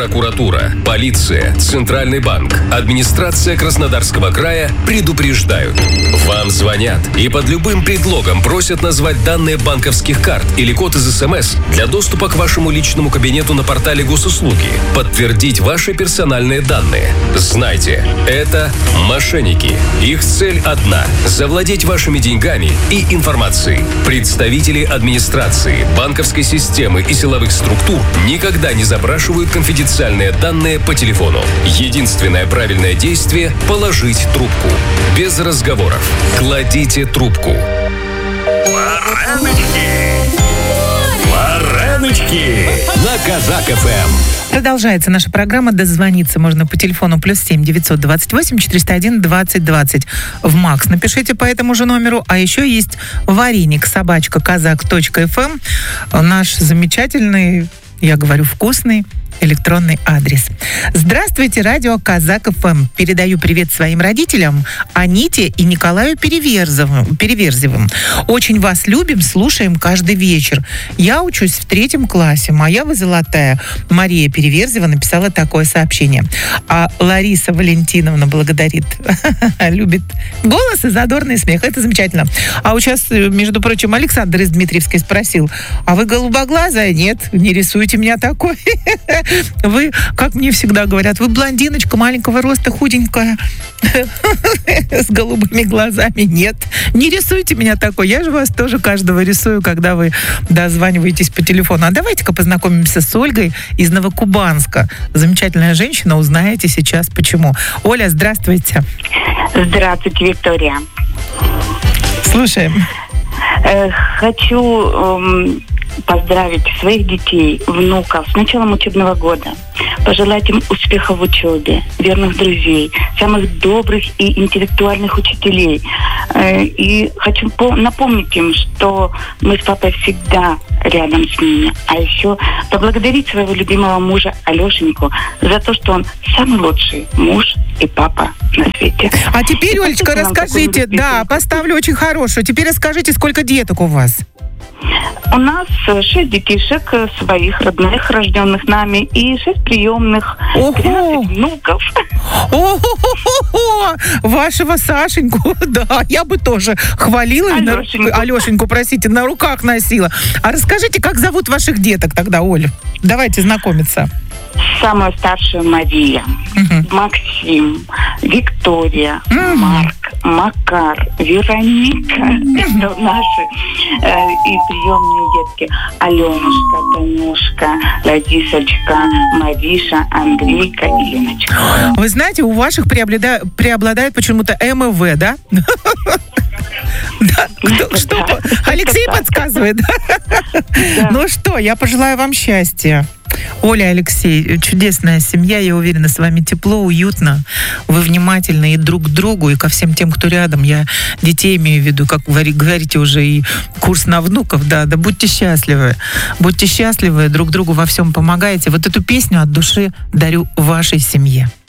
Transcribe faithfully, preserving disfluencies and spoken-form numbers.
Прокуратура, полиция, Центральный банк, администрация Краснодарского края предупреждают. Вам звонят и под любым предлогом просят назвать данные банковских карт или код из СМС для доступа к вашему личному кабинету на портале госуслуги, подтвердить ваши персональные данные. Знайте, это мошенники. Их цель одна – завладеть вашими деньгами и информацией. Представители администрации, банковской системы и силовых структур никогда не запрашивают конфиденциальные данные по телефону. Единственное правильное действие – положить трубку. Без разговоров. Кладите трубку. Вареночки! Вареночки! На Казак эф эм. Продолжается наша программа. Дозвониться можно по телефону плюс семь девятьсот двадцать восемь четыреста один двадцать двадцать. В МАКС напишите по этому же номеру. А еще есть вареник собачка казак точка эф эм. Наш замечательный, я говорю, вкусный электронный адрес. Здравствуйте, радио Казак эф эм. Передаю привет своим родителям Аните и Николаю Переверзевым. Переверзевым. Очень вас любим, слушаем каждый вечер. Я учусь в третьем классе. Моя вы золотая Мария Переверзева написала такое сообщение. А Лариса Валентиновна благодарит. Любит голос и задорный смех. Это замечательно. А вот сейчас, между прочим, Александр из Дмитриевской спросил: а вы голубоглазая? Нет, не рисуйте меня такой. Вы, как мне всегда говорят, вы блондиночка маленького роста, худенькая, с голубыми глазами. Нет, не рисуйте меня такой. Я же вас тоже каждого рисую, когда вы дозваниваетесь по телефону. А давайте-ка познакомимся с Ольгой из Новокубанска. Замечательная женщина, узнаете сейчас почему. Оля, здравствуйте. Здравствуйте, Виктория. Слушаем. Э, хочу... Эм... поздравить своих детей, внуков с началом учебного года, пожелать им успехов в учебе, верных друзей, самых добрых и интеллектуальных учителей. И хочу напомнить им, что мы с папой всегда рядом с ними. А еще поблагодарить своего любимого мужа Алешеньку за то, что он самый лучший муж и папа на свете. А теперь, Олечка, расскажите, да, поставлю очень хорошую. Теперь расскажите, сколько деток у вас? У нас шесть детишек своих, родных, рожденных нами, и шесть приемных, тринадцать внуков. О-хо-хо-хо! Вашего Сашеньку, да, я бы тоже хвалила. Алешеньку. На, Алешеньку, простите, на руках носила. А расскажите, как зовут ваших деток тогда, Оль? Давайте знакомиться. Самая старшая Мария, угу. Максим, Виктория, угу. Марк, Макар, Вероника. Угу. Это наши э, и приемные детки. Аленушка, Танюшка, Ларисочка, Мариша, Андрейка и Леночка. Вы знаете, у ваших преобладает, преобладает почему-то эм и вэ, да? Да, кто, что? Да. Алексей подсказывает. Да. Ну что, я пожелаю вам счастья. Оля, Алексей, чудесная семья, я уверена, с вами тепло, уютно, вы внимательны и друг к другу, и ко всем тем, кто рядом. Я детей имею в виду, как вы говорите уже, и курс на внуков, да, да, будьте счастливы, будьте счастливы, друг другу во всем помогаете. Вот эту песню от души дарю вашей семье.